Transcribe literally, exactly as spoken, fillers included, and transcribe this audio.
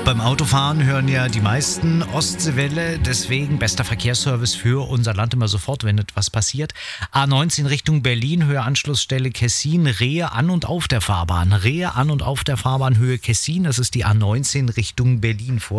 Beim Autofahren hören ja die meisten Ostseewelle, deswegen bester Verkehrsservice für unser Land immer sofort, wenn etwas passiert. A neunzehn Richtung Berlin, Höhe Anschlussstelle Kessin, Rehe an und auf der Fahrbahn. Rehe an und auf der Fahrbahn Höhe Kessin, das ist die A neunzehn Richtung Berlin.